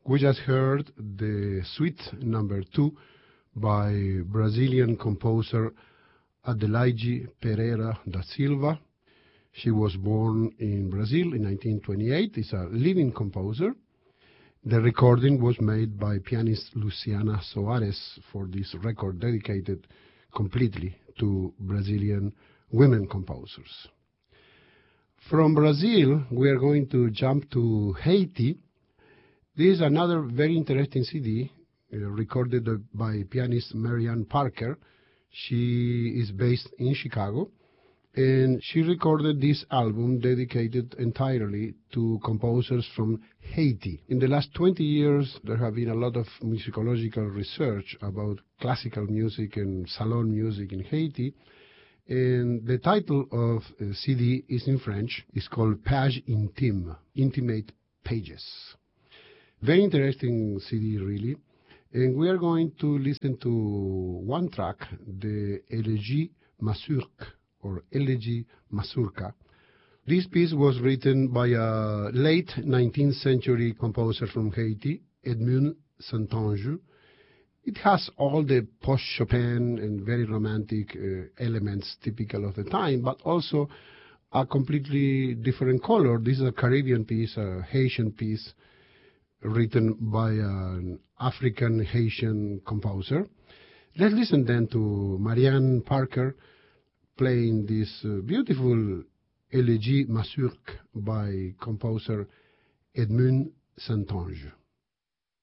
We just heard the Suite Number 2 by Brazilian composer Adelaide Pereira da Silva. She was born in Brazil in 1928. Is a living composer. The recording was made by pianist Luciana Soares for this record dedicated completely to Brazilian women composers. From Brazil, we are going to jump to Haiti. This is another very interesting CD recorded by pianist Marianne Parker. She is based in Chicago, and she recorded this album dedicated entirely to composers from Haiti. In the last 20 years, there have been a lot of musicological research about classical music and salon music in Haiti. And the title of the CD is in French. It's called Pages Intimes, Intimate Pages. Very interesting CD, really. And we are going to listen to one track, the Elegie Mazurque, or Elegie Mazurka. This piece was written by a late 19th century composer from Haiti, Edmond Saintonge. It has all the post-Chopin and very romantic elements typical of the time, but also a completely different color. This is a Caribbean piece, a Haitian piece, written by an African Haitian composer. Let's listen then to Marianne Parker playing this beautiful Elegie Mazurque by composer Edmond Saintonge.